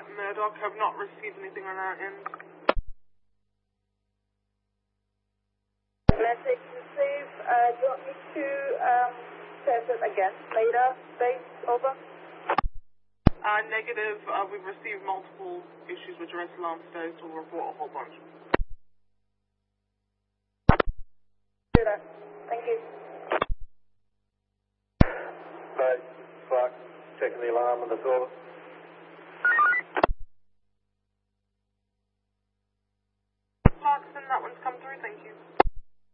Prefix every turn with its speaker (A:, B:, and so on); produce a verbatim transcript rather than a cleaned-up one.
A: Murdoch have not received anything on our end.
B: Atlantic receive. Uh, do you want me to um, test it again later? Base, over.
A: Uh, negative. Uh, we've received multiple issues with direct alarm today, so we'll report a whole bunch.
B: Do that. Thank you.
C: Base, Clark, checking the alarm on the door.
A: Clarkson, that one's come through, thank you.